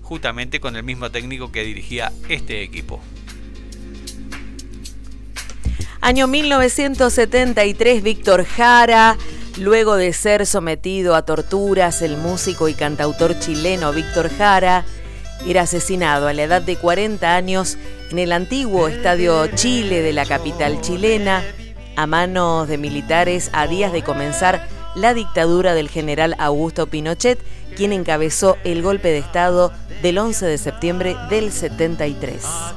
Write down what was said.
justamente con el mismo técnico que dirigía este equipo. Año 1973, Víctor Jara. Luego de ser sometido a torturas, el músico y cantautor chileno Víctor Jara era asesinado a la edad de 40 años en el antiguo Estadio Chile de la capital chilena, a manos de militares a días de comenzar la dictadura del general Augusto Pinochet, quien encabezó el golpe de Estado del 11 de septiembre del 73.